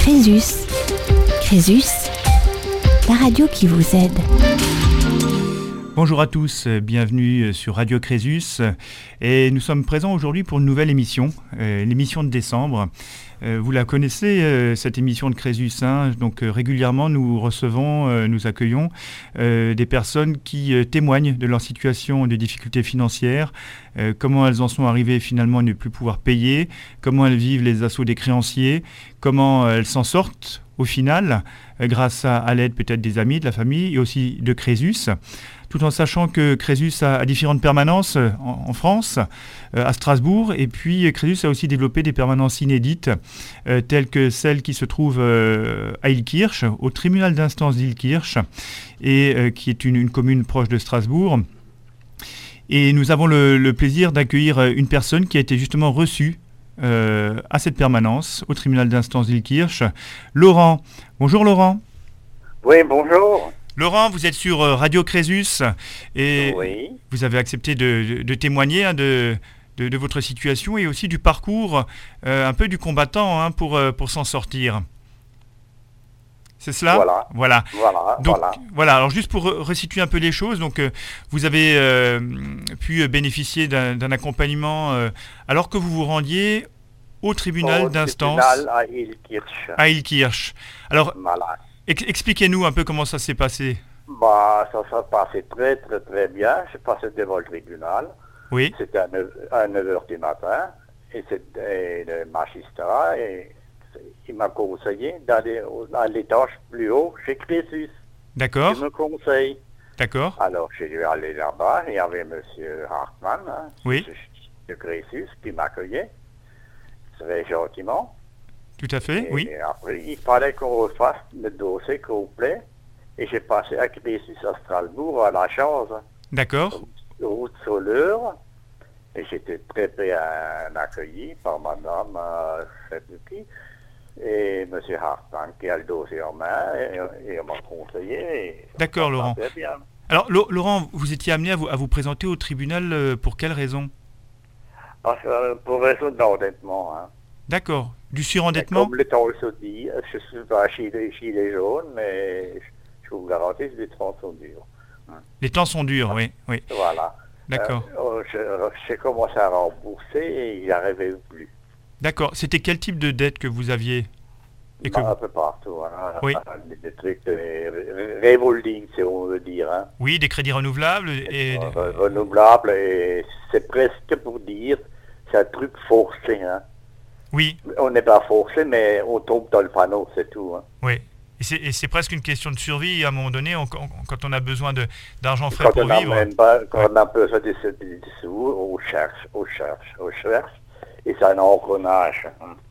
Crésus. Crésus, la radio qui vous aide. Bonjour à tous, bienvenue sur Radio Crésus. Et nous sommes présents aujourd'hui pour une nouvelle émission, l'émission de décembre. Vous la connaissez, cette émission de Crésus, hein. Donc régulièrement nous recevons, nous accueillons des personnes qui témoignent de leur situation de difficultés financières, comment elles en sont arrivées finalement à ne plus pouvoir payer, comment elles vivent les assauts des créanciers, comment elles s'en sortent au final, grâce à l'aide peut-être des amis, de la famille et aussi de Crésus. Tout en sachant que Crésus a différentes permanences en France, à Strasbourg, et puis Crésus a aussi développé des permanences inédites, telles que celle qui se trouve à Illkirch, au tribunal d'instance d'Illkirch, et qui est une commune proche de Strasbourg. Et nous avons le plaisir d'accueillir une personne qui a été justement reçue à cette permanence, au tribunal d'instance d'Illkirch, Laurent. Bonjour Laurent. Oui, bonjour. Laurent, vous êtes sur Radio Crésus et oui. Vous avez accepté de témoigner de votre situation et aussi du parcours un peu du combattant pour s'en sortir. C'est cela ? Voilà. Voilà. Alors juste pour resituer un peu les choses, donc vous avez pu bénéficier d'un accompagnement alors que vous vous rendiez au tribunal d'instance à Illkirch. Alors, voilà. Expliquez-nous un peu comment ça s'est passé. Ça s'est passé très très très bien. Je passé devant le tribunal. Oui. C'était à 9h du matin. Et c'était le magistrat. Et il m'a conseillé d'aller à l'étage plus haut chez Crésus. D'accord. Il me conseille. D'accord. Alors, je suis allé là-bas. Il y avait M. Hartmann, oui, de Crésus, qui m'accueillait très gentiment. Tout à fait, Et oui. après, il fallait qu'on refasse le dossier complet. Et j'ai passé à Crésus à Strasbourg à la chance. D'accord. Route Soleur. Et j'étais très bien accueilli par madame, je ne sais plus qui, et M. Hartmann qui a le dossier en main et on m'a conseillé. D'accord, Laurent. Bien. Alors, Laurent, vous étiez amené à vous présenter au tribunal pour quelle raison ? Pour raison d'endettement. D'accord. Du surendettement ? Comme le temps se dit, je ne suis pas gilet jaune, mais je vous garantis que les temps sont durs. Les temps sont durs, oui. Voilà. D'accord. J'ai commencé à rembourser et il n'y arrivait plus. D'accord. C'était quel type de dette que vous aviez Un peu partout. Oui. Des trucs de revolving, si on veut dire. Oui, des crédits renouvelables et... Renouvelables, et c'est presque pour dire, c'est un truc forcé. Oui. On n'est pas forcé, mais on tombe dans le panneau, c'est tout. Oui. Et c'est presque une question de survie à un moment donné, quand on a besoin d'argent frais pour vivre. Quand on a besoin de sous, on cherche. Et c'est un engrenage.